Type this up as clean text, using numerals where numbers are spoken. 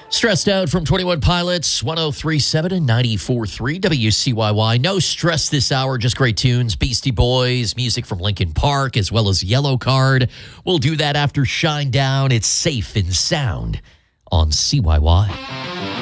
Stressed Out from 21 Pilots, 1037 and 94.3 WCYY. No stress this hour, just great tunes. Beastie Boys, music from Linkin Park, as well as Yellow Card. We'll do that after Shine Down. It's Safe and Sound on CYY.